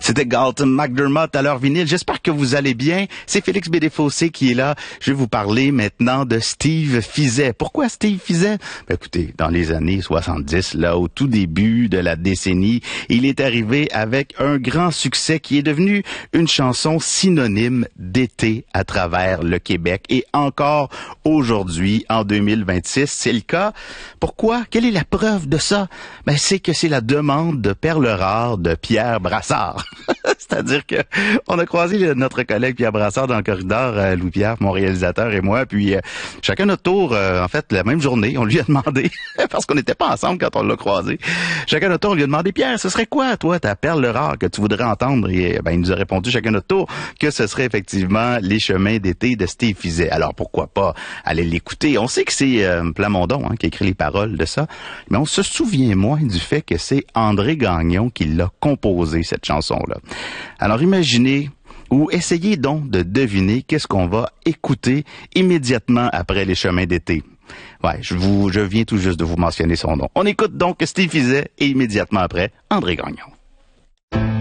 C'était Galton McDermott à leur vinyle. J'espère que vous allez bien. C'est Félix Bédéfossé qui est là. Je vais vous parler maintenant de Steve Fizet. Pourquoi Steve Fizet? Ben, écoutez, dans les années 70, là, au tout début de la décennie, il est arrivé avec un grand succès qui est devenu une chanson synonyme d'été à travers le Québec. Et encore aujourd'hui, en 2026, c'est le cas. Pourquoi? Quelle est la preuve de ça? Ben, c'est que c'est la demande de perles rares de Pierre Brassard. C'est-à-dire que on a croisé notre collègue Pierre Brassard dans le corridor, Louis-Pierre, mon réalisateur et moi, puis chacun notre tour, en fait, la même journée, on lui a demandé, parce qu'on n'était pas ensemble quand on l'a croisé, chacun notre tour, on lui a demandé, Pierre, ce serait quoi, toi, ta perle rare que tu voudrais entendre? Et ben, il nous a répondu chacun notre tour que ce serait effectivement Les chemins d'été de Steve Fizet. Alors, pourquoi pas aller l'écouter? On sait que c'est Plamondon qui a écrit les paroles de ça, mais on se souvient moins du fait que c'est André Gagnon qui l'a composé, cette chanson-là. Alors imaginez ou essayez donc de deviner qu'est-ce qu'on va écouter immédiatement après Les chemins d'été. Ouais, je viens tout juste de vous mentionner son nom. On écoute donc Steve Fizet et immédiatement après, André Gagnon.